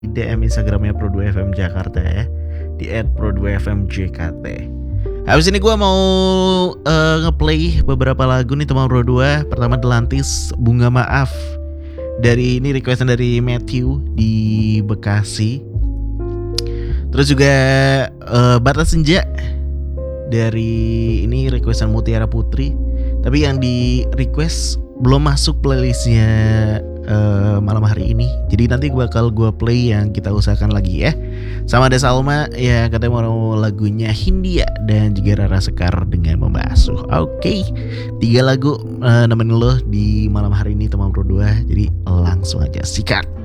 DM Instagramnya Pro2FM Jakarta ya, di @Pro2FMJKT. Habis ini gue mau ngeplay beberapa lagu nih teman Pro2. Pertama Delantis, Bunga Maaf. Dari ini requestan dari Matthew di Bekasi. Terus juga Batas Senja dari ini requestan Mutiara Putri. Tapi yang di request belum masuk playlistnya malam hari ini. Jadi nanti bakal gue play yang kita usahakan lagi ya. Sama ada Salma ya, katanya mau lagunya Hindia dan juga Rara Sekar dengan Membasuh. Oke, 3 lagu nemenin lo di malam hari ini teman Pro 2. Jadi langsung aja sikat.